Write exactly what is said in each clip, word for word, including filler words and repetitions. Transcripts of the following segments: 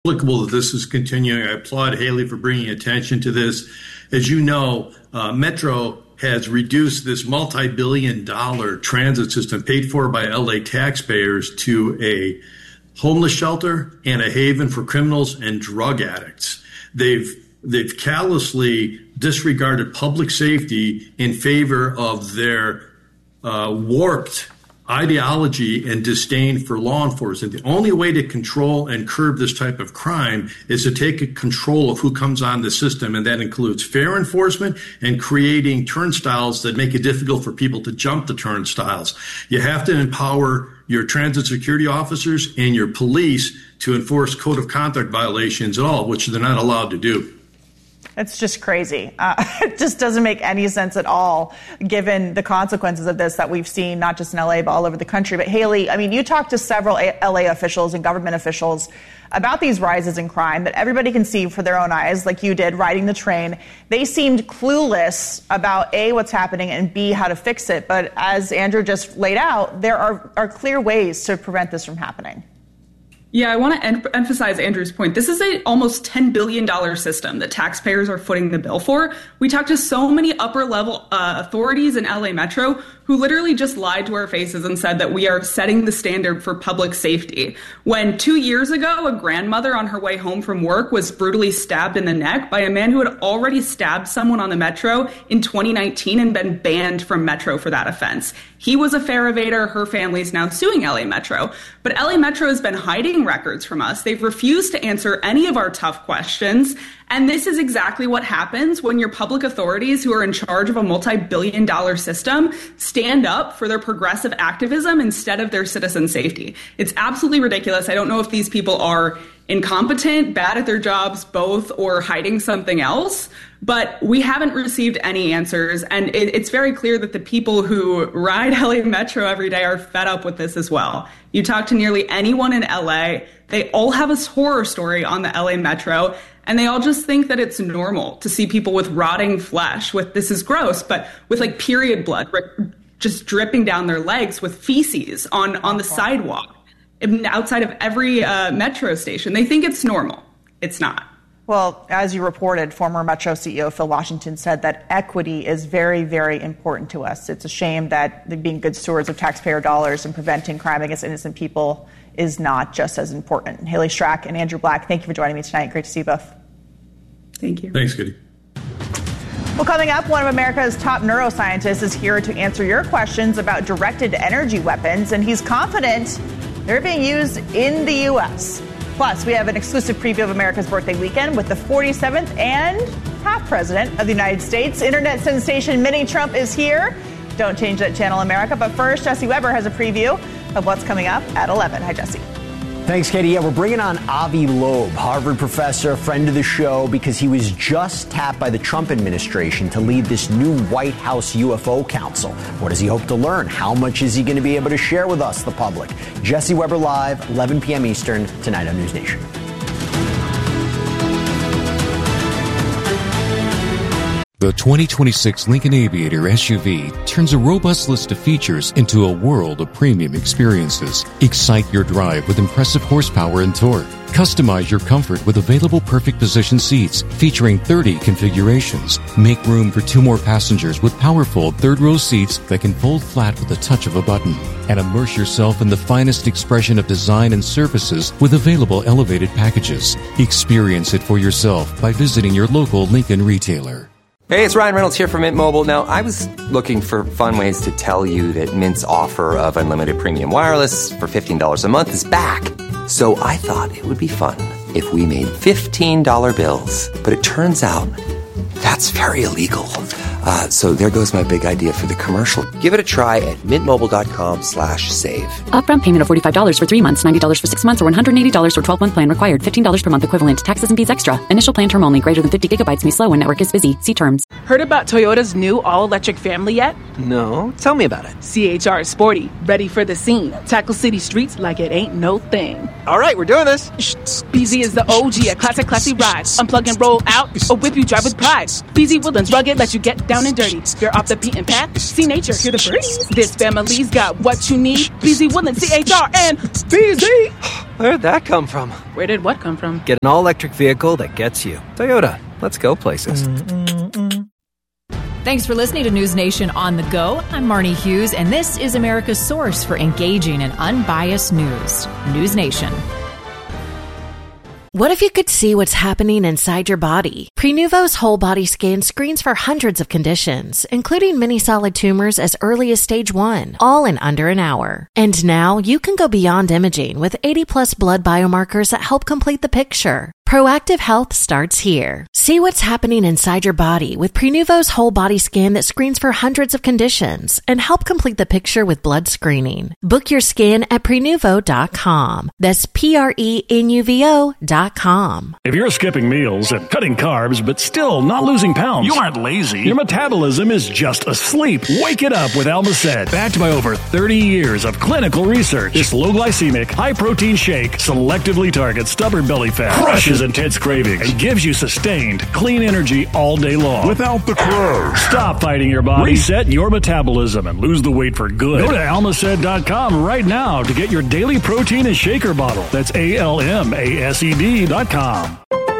That this is continuing. I applaud Haley for bringing attention to this. As you know, uh, Metro has reduced this multi-billion dollar transit system paid for by L A taxpayers to a homeless shelter and a haven for criminals and drug addicts. They've they've callously disregarded public safety in favor of their uh, warped ideology and disdain for law enforcement. The only way to control and curb this type of crime is to take control of who comes on the system, and that includes fair enforcement and creating turnstiles that make it difficult for people to jump the turnstiles. You have to empower your transit security officers and your police to enforce code of conduct violations at all, which they're not allowed to do. It's just crazy. Uh, it just doesn't make any sense at all, given the consequences of this that we've seen, not just in L A, but all over the country. But Haley, I mean, you talked to several L A officials and government officials about these rises in crime that everybody can see for their own eyes, like you did, riding the train. They seemed clueless about, A, what's happening, and B, how to fix it. But as Andrew just laid out, there are, are clear ways to prevent this from happening. Yeah, I want to em- emphasize Andrew's point. This is a almost ten billion dollars system that taxpayers are footing the bill for. We talked to so many upper level uh, authorities in L A Metro who literally just lied to our faces and said that we are setting the standard for public safety. When two years ago, a grandmother on her way home from work was brutally stabbed in the neck by a man who had already stabbed someone on the Metro in twenty nineteen and been banned from Metro for that offense. He was a fare evader. Her family is now suing L A Metro. But L A Metro has been hiding records from us. They've refused to answer any of our tough questions. And this is exactly what happens when your public authorities, who are in charge of a multi-billion dollar system, stand up for their progressive activism instead of their citizen safety. It's absolutely ridiculous. I don't know if these people are incompetent, bad at their jobs, both, or hiding something else. But we haven't received any answers. And it, it's very clear that the people who ride L A Metro every day are fed up with this as well. You talk to nearly anyone in L A, they all have a horror story on the L A Metro. And they all just think that it's normal to see people with rotting flesh, with, this is gross, but with like period blood just dripping down their legs, with feces on, on the sidewalk outside of every uh, Metro station. They think it's normal. It's not. Well, as you reported, former Metro C E O Phil Washington said that equity is very, very important to us. It's a shame that being good stewards of taxpayer dollars and preventing crime against innocent people is not just as important. Haley Strack and Andrew Black, thank you for joining me tonight. Great to see you both. Thank you. Thanks, Kitty. Well, coming up, one of America's top neuroscientists is here to answer your questions about directed energy weapons, and he's confident they're being used in the U S. Plus, we have an exclusive preview of America's birthday weekend with the forty-seventh and half president of the United States. Internet sensation Mini Trump is here. Don't change that channel, America. But first, Jesse Weber has a preview of what's coming up at eleven. Hi, Jesse. Thanks, Katie. Yeah, we're bringing on Avi Loeb, Harvard professor, friend of the show, because he was just tapped by the Trump administration to lead this new White House U F O Council. What does he hope to learn? How much is he going to be able to share with us, the public? Jesse Weber live, eleven p.m. Eastern, tonight on News Nation. The twenty twenty-six Lincoln Aviator S U V turns a robust list of features into a world of premium experiences. Excite your drive with impressive horsepower and torque. Customize your comfort with available perfect position seats featuring thirty configurations. Make room for two more passengers with powerful third-row seats that can fold flat with the touch of a button. And immerse yourself in the finest expression of design and services with available elevated packages. Experience it for yourself by visiting your local Lincoln retailer. Hey, it's Ryan Reynolds here from Mint Mobile. Now, I was looking for fun ways to tell you that Mint's offer of unlimited premium wireless for fifteen dollars a month is back. So I thought it would be fun if we made fifteen dollar bills. But it turns out that's very illegal. Uh, so there goes my big idea for the commercial. Give it a try at mintmobile.com slash save. Upfront payment of forty-five dollars for three months, ninety dollars for six months, or one hundred eighty dollars for twelve-month plan required. fifteen dollars per month equivalent. Taxes and fees extra. Initial plan term only. Greater than fifty gigabytes may slow when network is busy. See terms. Heard about Toyota's new all-electric family yet? No. Tell me about it. C H R is sporty. Ready for the scene. Tackle city streets like it ain't no thing. All right, we're doing this. B Z is the O G. A classic, classy ride. Unplug and roll out or whip you drive with pride. B Z Woodlands rugged. Let you get Down and dirty, you're off the beaten path. See nature, hear the birds. This family's got what you need. B Z Woodland, C H R, and B Z. Where'd that come from? Where did what come from? Get an all-electric vehicle that gets you. Toyota, let's go places. Mm-mm-mm. Thanks for listening to News Nation on the Go. I'm Marnie Hughes, and this is America's source for engaging and unbiased news. News Nation. What if you could see what's happening inside your body? Prenuvo's whole body scan screens for hundreds of conditions, including many solid tumors as early as stage one, all in under an hour. And now you can go beyond imaging with eighty plus blood biomarkers that help complete the picture. Proactive health starts here. See what's happening inside your body with Prenuvo's whole body scan that screens for hundreds of conditions and help complete the picture with blood screening. Book your scan at Prenuvo dot com. That's P R E N U V O dot com. If you're skipping meals and cutting carbs but still not losing pounds, you aren't lazy. Your metabolism is just asleep. Wake it up with Almacet. Backed by over thirty years of clinical research, this low glycemic, high protein shake selectively targets stubborn belly fat, crushes intense cravings, and gives you sustained, clean energy all day long. Without the crash. Stop fighting your body, reset your metabolism, and lose the weight for good. Go to Almacet dot com right now to get your daily protein and shaker bottle. That's A L M A S E D dot com.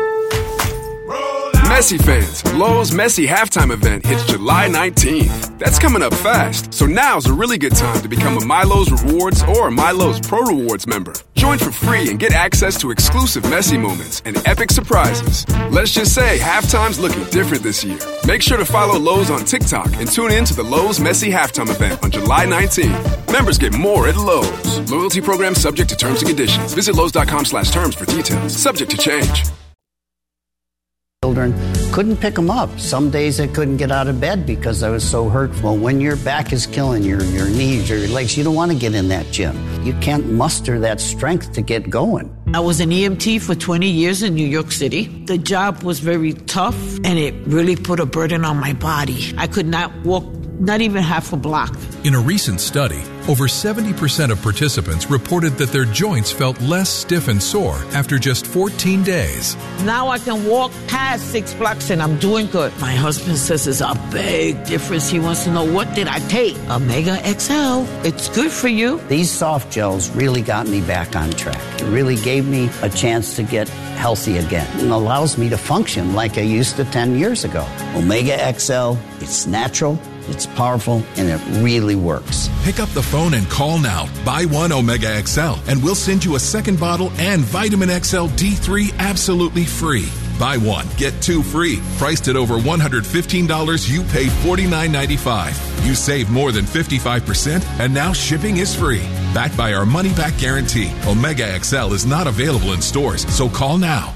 Messi fans, Lowe's Messi halftime event hits July nineteenth. That's coming up fast, so now's a really good time to become a MyLowe's Rewards or MyLowe's Pro Rewards member. Join for free and get access to exclusive Messi moments and epic surprises. Let's just say halftime's looking different this year. Make sure to follow Lowe's on TikTok and tune in to the Lowe's Messi halftime event on July nineteenth. Members get more at Lowe's. Loyalty program subject to terms and conditions. Visit Lowe's dot com slash terms for details. Subject to change. Children couldn't pick them up. Some days I couldn't get out of bed because I was so hurt. Well, when your back is killing you, your knees or your legs, you don't want to get in that gym. You can't muster that strength to get going. I was an E M T for twenty years in New York City. The job was very tough, and it really put a burden on my body. I could not walk, not even half a block. In a recent study, over seventy percent of participants reported that their joints felt less stiff and sore after just fourteen days. Now I can walk past six blocks and I'm doing good. My husband says it's a big difference. He wants to know, what did I take? Omega X L. It's good for you. These soft gels really got me back on track. It really gave me a chance to get healthy again and allows me to function like I used to ten years ago. Omega X L, it's natural, it's powerful, and it really works. Pick up the phone and call now. Buy one Omega X L, and we'll send you a second bottle and Vitamin X L D three absolutely free. Buy one, get two free. Priced at over one hundred fifteen dollars, you pay forty-nine ninety-five. You save more than fifty-five percent, and now shipping is free. Backed by our money-back guarantee, Omega X L is not available in stores, so call now.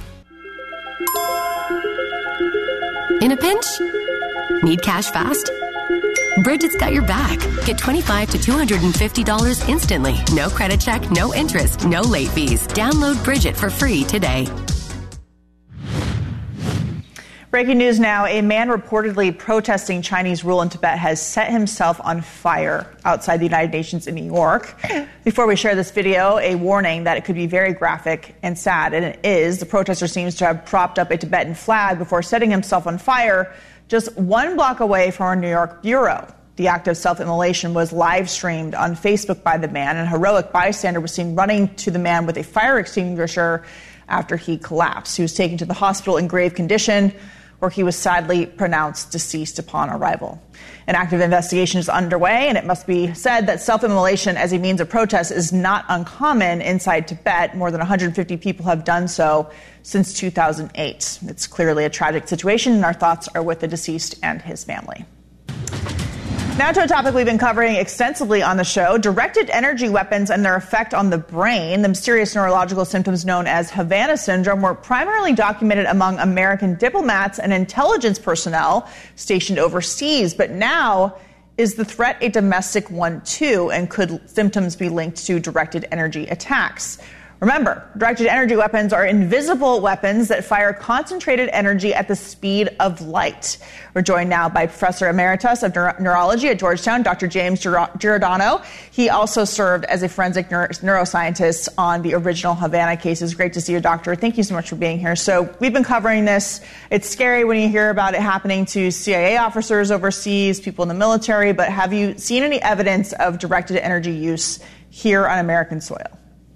In a pinch? Need cash fast? Bridget's got your back. Get twenty-five to two hundred fifty dollars instantly. No credit check, no interest, no late fees. Download Bridget for free today. Breaking news now. A man reportedly protesting Chinese rule in Tibet has set himself on fire outside the United Nations in New York. Before we share this video, a warning that it could be very graphic and sad, and it is. The protester seems to have propped up a Tibetan flag before setting himself on fire just one block away from our New York bureau. The act of self-immolation was live streamed on Facebook by the man, and a heroic bystander was seen running to the man with a fire extinguisher after he collapsed. He was taken to the hospital in grave condition, where he was sadly pronounced deceased upon arrival. An active investigation is underway, and it must be said that self-immolation as a means of protest is not uncommon inside Tibet. More than one hundred fifty people have done so since two thousand eight. It's clearly a tragic situation, and our thoughts are with the deceased and his family. Now to a topic we've been covering extensively on the show, directed energy weapons and their effect on the brain. The mysterious neurological symptoms known as Havana syndrome were primarily documented among American diplomats and intelligence personnel stationed overseas. But now, is the threat a domestic one too, and could symptoms be linked to directed energy attacks? Remember, directed energy weapons are invisible weapons that fire concentrated energy at the speed of light. We're joined now by Professor Emeritus of Neuro- Neurology at Georgetown, Doctor James Giordano. He also served as a forensic neuro- neuroscientist on the original Havana cases. Great to see you, Doctor. Thank you so much for being here. So we've been covering this. It's scary when you hear about it happening to C I A officers overseas, people in the military, but have you seen any evidence of directed energy use here on American soil?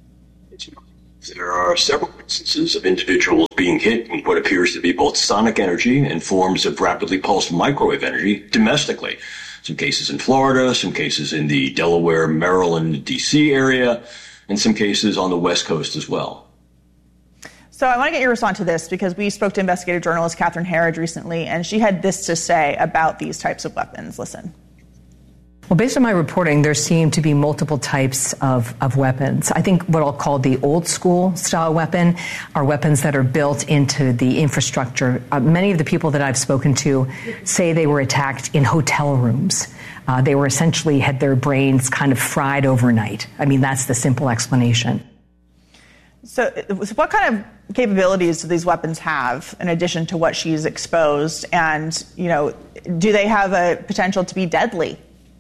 There are several instances of individuals being hit in what appears to be both sonic energy and forms of rapidly pulsed microwave energy domestically. Some cases in Florida, some cases in the Delaware, Maryland, D C area, and some cases on the West Coast as well. So I want to get your response to this because we spoke to investigative journalist Catherine Herridge recently, and she had this to say about these types of weapons. Listen. Well, based on my reporting, there seem to be multiple types of, of weapons. I think what I'll call the old school style weapon are weapons that are built into the infrastructure. Uh, many of the people that I've spoken to say they were attacked in hotel rooms. Uh, they were essentially had their brains kind of fried overnight. I mean, that's the simple explanation. So, so what kind of capabilities do these weapons have in addition to what she's exposed? And, you know, do they have a potential to be deadly?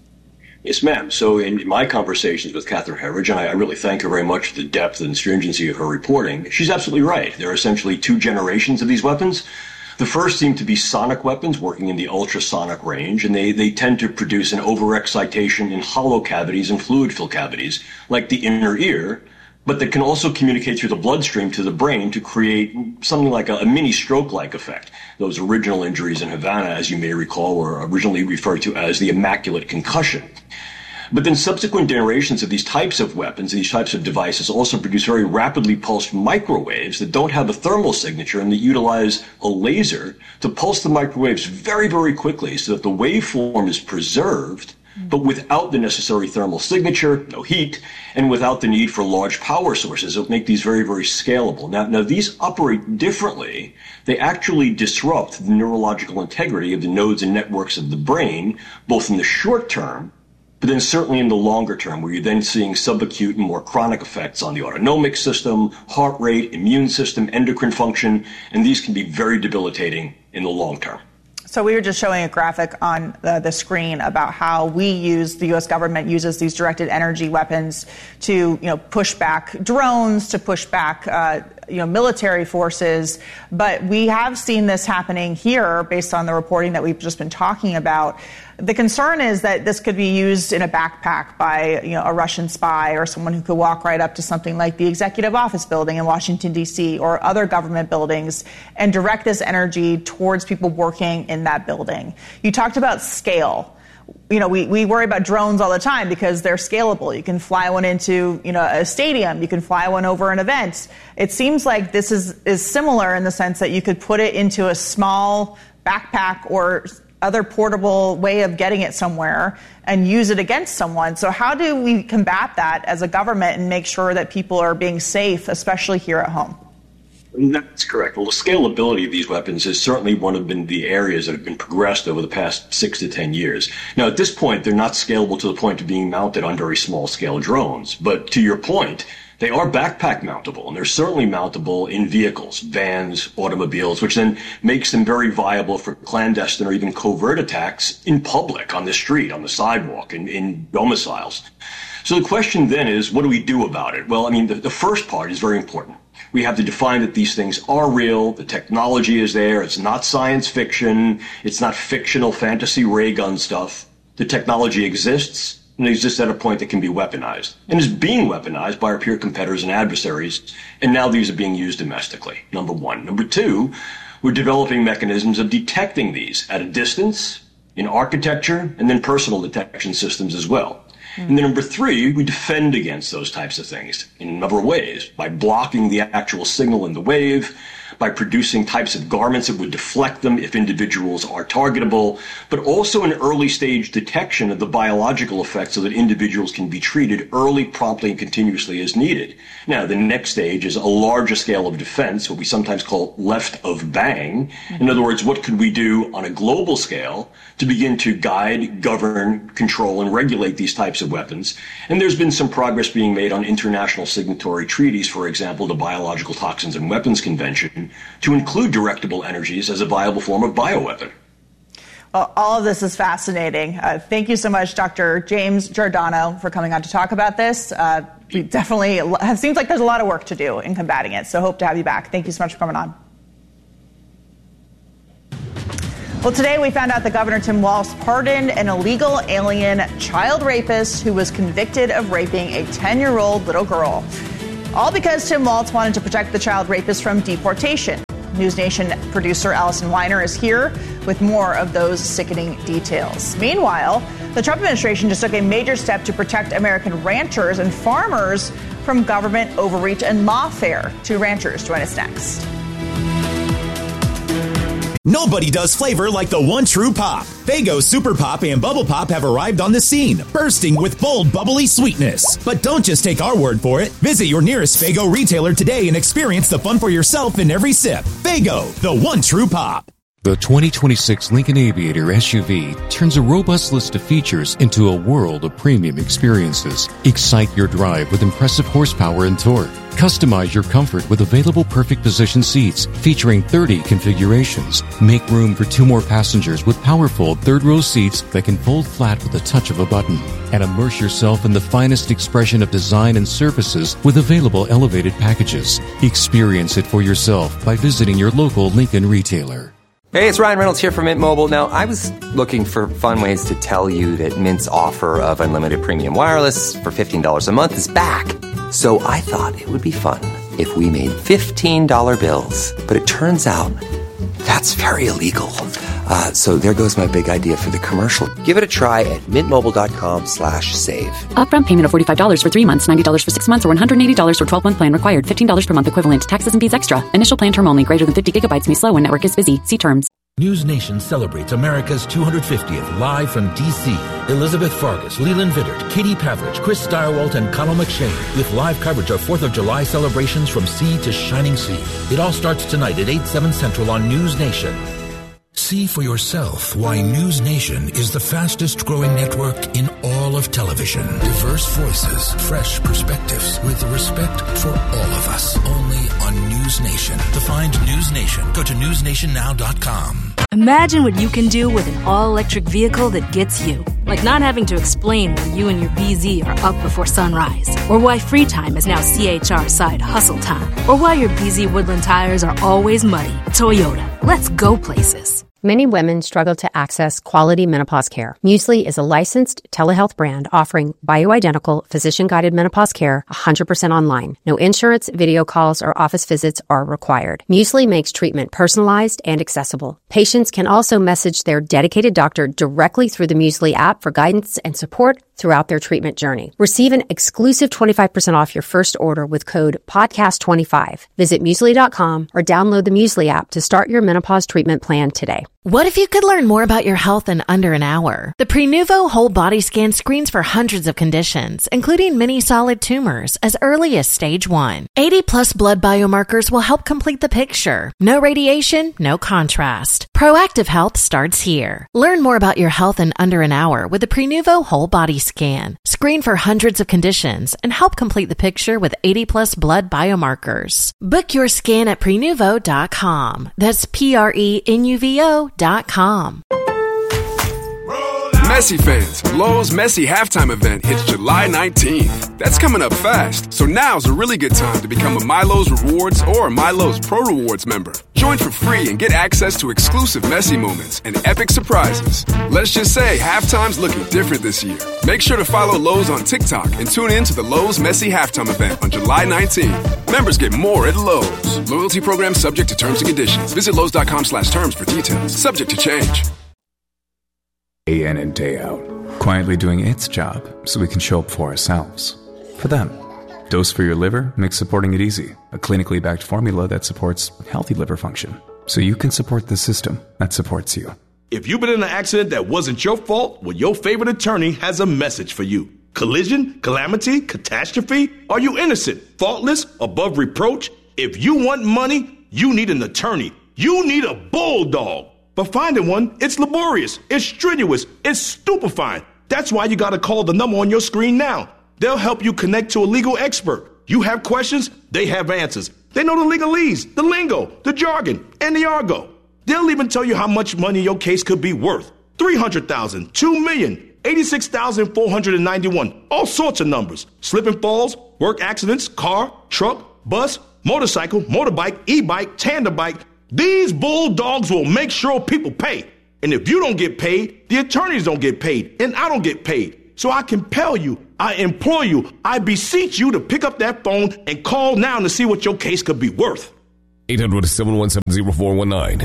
Yes, ma'am. So in my conversations with Catherine Herridge, and I really thank her very much for the depth and stringency of her reporting, she's absolutely right. There are essentially two generations of these weapons. The first seem to be sonic weapons working in the ultrasonic range, and they, they tend to produce an overexcitation in hollow cavities and fluid-filled cavities, like the inner ear, but that can also communicate through the bloodstream to the brain to create something like a, a mini stroke-like effect. Those original injuries in Havana, as you may recall, were originally referred to as the immaculate concussion. But then subsequent generations of these types of weapons, these types of devices, also produce very rapidly pulsed microwaves that don't have a thermal signature and that utilize a laser to pulse the microwaves very, very quickly so that the waveform is preserved, but without the necessary thermal signature, no heat, and without the need for large power sources that make these very, very scalable. Now, now these operate differently. They actually disrupt the neurological integrity of the nodes and networks of the brain, both in the short term, but then certainly in the longer term, where you're then seeing subacute and more chronic effects on the autonomic system, heart rate, immune system, endocrine function, and these can be very debilitating in the long term. So we were just showing a graphic on the, the screen about how we use, the U S government uses these directed energy weapons to, you know, push back drones, to push back, uh, you know, military forces. But we have seen this happening here based on the reporting that we've just been talking about. The concern is that this could be used in a backpack by, you know, a Russian spy or someone who could walk right up to something like the Executive Office building in Washington, D C, or other government buildings and direct this energy towards people working in that building. You talked about scale. You know, we, we worry about drones all the time because they're scalable. You can fly one into, you know, a stadium. You can fly one over an event. It seems like this is, is similar in the sense that you could put it into a small backpack or other portable way of getting it somewhere and use it against someone. So how do we combat that as a government and make sure that people are being safe, especially here at home? That's correct. Well, the scalability of these weapons is certainly one of the areas that have been progressed over the past six to ten years. Now, at this point, they're not scalable to the point of being mounted on very small-scale drones. But to your point, they are backpack mountable, and they're certainly mountable in vehicles, vans, automobiles, which then makes them very viable for clandestine or even covert attacks in public, on the street, on the sidewalk, in, in domiciles. So the question then is, what do we do about it? Well, I mean, the, the first part is very important. We have to define that these things are real, the technology is there, it's not science fiction, it's not fictional fantasy ray gun stuff. The technology exists, and it exists at a point that can be weaponized, and is being weaponized by our peer competitors and adversaries, and now these are being used domestically, number one. Number two, we're developing mechanisms of detecting these at a distance, in architecture, and then personal detection systems as well. And then number three, we defend against those types of things in a number of ways, by blocking the actual signal in the wave, by producing types of garments that would deflect them if individuals are targetable, but also an early stage detection of the biological effects so that individuals can be treated early, promptly, and continuously as needed. Now, the next stage is a larger scale of defense, what we sometimes call left of bang. In other words, what could we do on a global scale to begin to guide, govern, control, and regulate these types of weapons? And there's been some progress being made on international signatory treaties, for example, the Biological Toxins and Weapons Convention, to include directable energies as a viable form of bioweapon. Well, all of this is fascinating. Uh, thank you so much, Doctor James Giordano, for coming on to talk about this. Uh, we definitely it seems like there's a lot of work to do in combating it, so hope to have you back. Thank you so much for coming on. Well, today we found out that Governor Tim Walz pardoned an illegal alien child rapist who was convicted of raping a ten-year-old little girl. All because Tim Walz wanted to protect the child rapist from deportation. News Nation producer Allison Weiner is here with more of those sickening details. Meanwhile, the Trump administration just took a major step to protect American ranchers and farmers from government overreach and lawfare. Two ranchers join us next. Nobody does flavor like the one true pop. Faygo Super Pop and Bubble Pop have arrived on the scene, bursting with bold, bubbly sweetness. But don't just take our word for it. Visit your nearest Faygo retailer today and experience the fun for yourself in every sip. Faygo, the one true pop. The twenty twenty-six Lincoln Aviator S U V turns a robust list of features into a world of premium experiences. Excite your drive with impressive horsepower and torque. Customize your comfort with available perfect position seats featuring thirty configurations. Make room for two more passengers with powerful third-row seats that can fold flat with the touch of a button. And immerse yourself in the finest expression of design and services with available elevated packages. Experience it for yourself by visiting your local Lincoln retailer. Hey, it's Ryan Reynolds here from Mint Mobile. Now, I was looking for fun ways to tell you that Mint's offer of unlimited premium wireless for fifteen dollars a month is back. So I thought it would be fun if we made fifteen dollar bills. But it turns out that's very illegal. Uh, so there goes my big idea for the commercial. Give it a try at mintmobile.com slash save. Upfront payment of forty-five dollars for three months, ninety dollars for six months, or one hundred eighty dollars for twelve-month plan required. fifteen dollars per month equivalent. Taxes and fees extra. Initial plan term only. Greater than fifty gigabytes may slow when network is busy. See terms. News Nation celebrates America's two hundred fiftieth live from D C. Elizabeth Fargus, Leland Vittert, Katie Pavlich, Chris Stirewalt, and Connell McShane with live coverage of fourth of July celebrations from sea to shining sea. It all starts tonight at eight, seven Central on News Nation. See for yourself why News Nation is the fastest growing network in all of television. Diverse voices, fresh perspectives, with respect for all of us. Only on News Nation. To find News Nation, go to news nation now dot com. Imagine what you can do with an all-electric vehicle that gets you. Like not having to explain why you and your B Z are up before sunrise. Or why free time is now C H R side hustle time. Or why your B Z Woodland tires are always muddy. Toyota. Let's go places. Many women struggle to access quality menopause care. Muesli is a licensed telehealth brand offering bioidentical, physician-guided menopause care one hundred percent online. No insurance, video calls, or office visits are required. Muesli makes treatment personalized and accessible. Patients can also message their dedicated doctor directly through the Muesli app for guidance and support throughout their treatment journey. Receive an exclusive twenty-five percent off your first order with code podcast twenty-five. Visit muesli dot com or download the Muesli app to start your menopause treatment plan today. What if you could learn more about your health in under an hour? The Prenuvo Whole Body Scan screens for hundreds of conditions, including many solid tumors, as early as stage one. eighty plus blood biomarkers will help complete the picture. No radiation, no contrast. Proactive health starts here. Learn more about your health in under an hour with the Prenuvo Whole Body Scan. Screen for hundreds of conditions and help complete the picture with eighty plus blood biomarkers. Book your scan at prenuvo dot com. That's P R E N U V O dot com. Messi fans, Lowe's Messi halftime event hits July nineteenth. That's coming up fast, so now's a really good time to become a MyLowe's Rewards or MyLowe's Pro Rewards member. Join for free and get access to exclusive Messi moments and epic surprises. Let's just say halftime's looking different this year. Make sure to follow Lowe's on TikTok and tune in to the Lowe's Messi halftime event on July nineteenth. Members get more at Lowe's. Loyalty program subject to terms and conditions. Visit Lowe's dot com slash terms for details. Subject to change. Day in and day out, quietly doing its job so we can show up for ourselves, for them. Dose for your liver makes supporting it easy. A clinically backed formula that supports healthy liver function. So you can support the system that supports you. If you've been in an accident that wasn't your fault, well, your favorite attorney has a message for you. Collision, calamity, catastrophe? Are you innocent, faultless, above reproach? If you want money, you need an attorney. You need a bulldog. But finding one, it's laborious, it's strenuous, it's stupefying. That's why you gotta call the number on your screen now. They'll help you connect to a legal expert. You have questions, they have answers. They know the legalese, the lingo, the jargon, and the argot. They'll even tell you how much money your case could be worth. three hundred thousand dollars, two million dollars, eighty-six thousand four hundred ninety-one, all sorts of numbers. Slip and falls, work accidents, car, truck, bus, motorcycle, motorbike, e-bike, tandem bike. These bulldogs will make sure people pay. And if you don't get paid, the attorneys don't get paid, and I don't get paid. So I compel you, I implore you, I beseech you to pick up that phone and call now to see what your case could be worth. eight hundred, seven one seven, zero four one nine.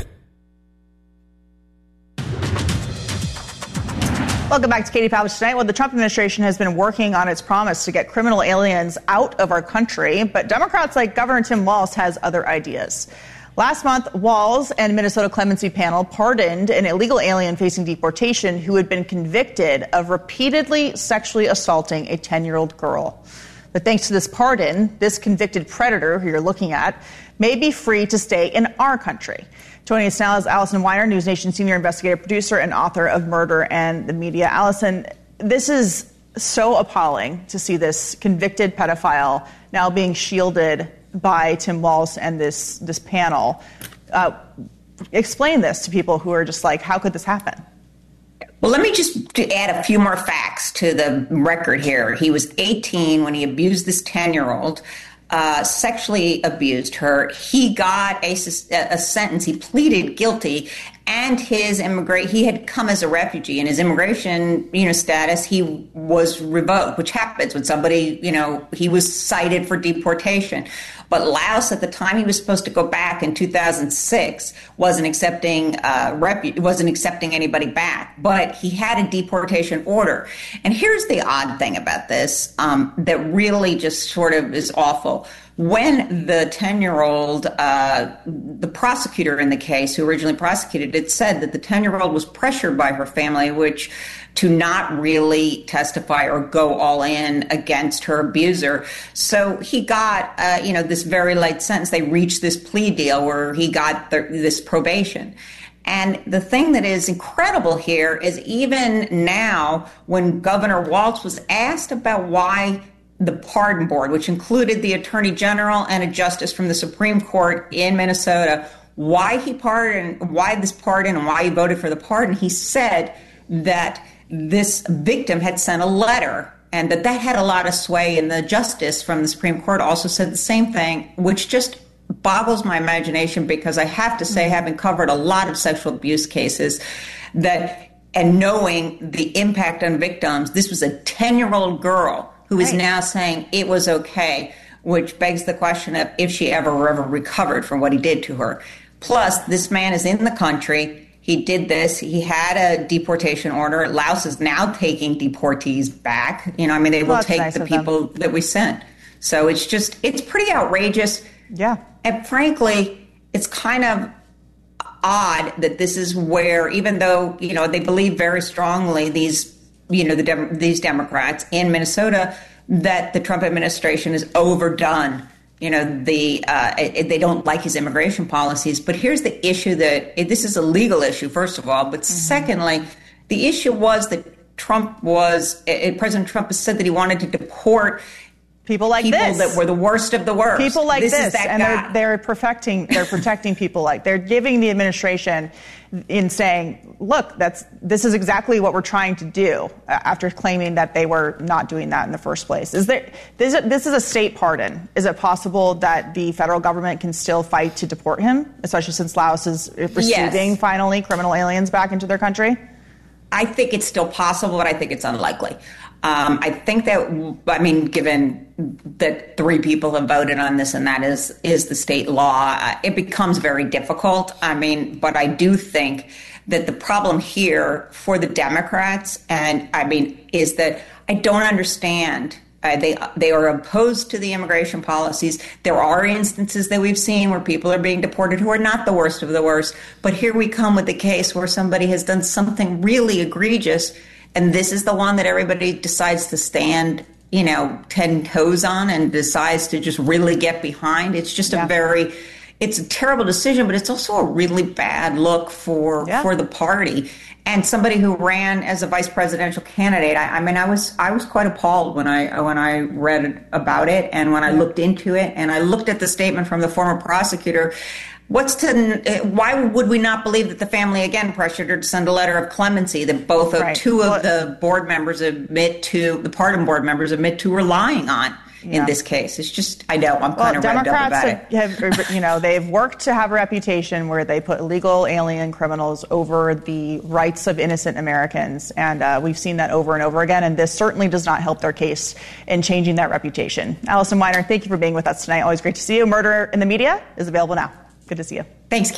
Welcome back to Katie Pavlich Tonight. Well, the Trump administration has been working on its promise to get criminal aliens out of our country, but Democrats like Governor Tim Walz has other ideas. Last month, Walz and Minnesota Clemency Panel pardoned an illegal alien facing deportation who had been convicted of repeatedly sexually assaulting a ten-year-old girl. But thanks to this pardon, this convicted predator, who you're looking at, may be free to stay in our country. Joining us now is Allison Weiner, News Nation senior investigative producer and author of Murder and the Media. Allison, this is so appalling to see this convicted pedophile now being shielded by Tim Walz and this this panel. Uh, explain this to people who are just like, how could this happen? Well, let me just add a few more facts to the record here. He was eighteen when he abused this ten-year-old, uh, sexually abused her. He got a, a sentence. He pleaded guilty, and his immigrate. He had come as a refugee, and his immigration, you know, status he was revoked, which happens when somebody, you know, he was cited for deportation. But Laos, at the time he was supposed to go back in two thousand six, wasn't accepting uh, refu- wasn't accepting anybody back. But he had a deportation order. And here's the odd thing about this um, that really just sort of is awful. When the ten-year-old, uh, the prosecutor in the case who originally prosecuted it, said that the ten-year-old was pressured by her family, which to not really testify or go all in against her abuser. So he got, uh, you know, this very light sentence. They reached this plea deal where he got the, this probation. And the thing that is incredible here is even now, when Governor Walz was asked about why the pardon board, which included the attorney general and a justice from the Supreme Court in Minnesota, why he pardoned, why this pardon and why he voted for the pardon, he said that this victim had sent a letter and that that had a lot of sway. And the justice from the Supreme Court also said the same thing, which just boggles my imagination, because I have to say, having covered a lot of sexual abuse cases, that and knowing the impact on victims, this was a ten-year-old girl who is right. now saying it was okay, which begs the question of if she ever ever recovered from what he did to her. Plus, this man is in the country. He did this. He had a deportation order. Laos is now taking deportees back. You know, I mean, they will well, take nice the people them. that we sent. So it's just, it's pretty outrageous. Yeah. And frankly, it's kind of odd that this is where, even though, you know, they believe very strongly, these, you know, the Dem- these Democrats in Minnesota, that the Trump administration is overdone. You know, the uh, it, they don't like his immigration policies. But here's the issue that it, this is a legal issue, first of all. But mm-hmm. secondly, the issue was that Trump was it, President Trump has said that he wanted to deport people like people this. that were the worst of the worst. People like this, this, is that and guy. they're they're protecting they're protecting people like they're giving the administration in saying, look, that's this is exactly what we're trying to do. After claiming that they were not doing that in the first place, is there this is, this is a state pardon? Is it possible that the federal government can still fight to deport him, especially since Laos is receiving yes. finally criminal aliens back into their country? I think it's still possible, but I think it's unlikely. Um, I think that, I mean, given that three people have voted on this and that is is the state law, uh, it becomes very difficult. I mean, but I do think that the problem here for the Democrats, and I mean, is that I don't understand. Uh, they they are opposed to the immigration policies. There are instances that we've seen where people are being deported who are not the worst of the worst. But here we come with the case where somebody has done something really egregious, and this is the one that everybody decides to stand, you know, ten toes on and decides to just really get behind. It's just yeah. a very, it's a terrible decision, but it's also a really bad look for yeah. for the party. And somebody who ran as a vice presidential candidate, I, I mean, I was I was quite appalled when I when I read about it and when I looked into it and I looked at the statement from the former prosecutor. What's to? Why would we not believe that the family again pressured her to send a letter of clemency that both of right. two of well, the board members admit to the pardon board members admit to relying on? Yeah. In this case, it's just, I know, I'm well, kind of revved up about have, it. Have, you know, they've worked to have a reputation where they put illegal alien criminals over the rights of innocent Americans. And uh, we've seen that over and over again. And this certainly does not help their case in changing that reputation. Allison Weiner, thank you for being with us tonight. Always great to see you. Murder in the Media is available now. Good to see you. Thanks, Kate.